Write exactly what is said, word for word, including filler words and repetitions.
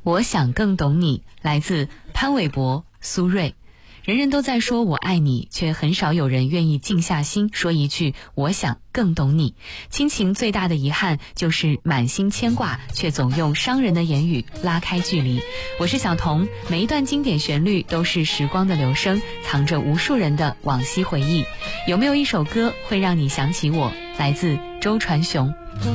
我想更懂你，来自潘玮柏、苏芮。人人都在说我爱你，却很少有人愿意静下心说一句我想更懂你。亲情最大的遗憾就是满心牵挂，却总用伤人的言语拉开距离。我是小童，每一段经典旋律都是时光的流声，藏着无数人的往昔回忆。有没有一首歌会让你想起我？来自周传雄。